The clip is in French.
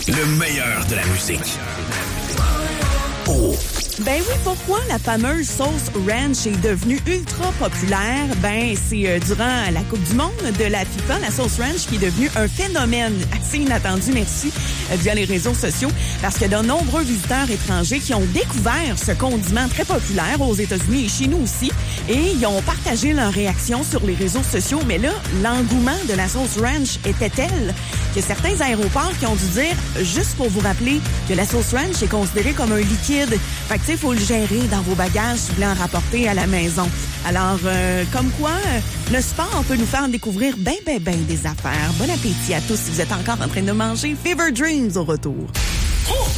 Le meilleur de la musique. Oh. Ben oui, pourquoi la fameuse sauce ranch est devenue ultra populaire? Ben, c'est durant la Coupe du monde de la FIFA, la sauce ranch qui est devenue un phénomène assez inattendu, merci, via les réseaux sociaux, parce que de nombreux visiteurs étrangers qui ont découvert ce condiment très populaire aux États-Unis et chez nous aussi, et ils ont partagé leur réaction sur les réseaux sociaux. Mais là, l'engouement de la sauce ranch était tel que certains aéroports qui ont dû dire, juste pour vous rappeler, que la sauce ranch est considérée comme un liquide. Fait que, tu sais, il faut le gérer dans vos bagages si vous voulez en rapporter à la maison. Alors, comme quoi, le sport peut nous faire découvrir ben des affaires. Bon appétit à tous si vous êtes encore en train de manger. Fever Dreams au retour.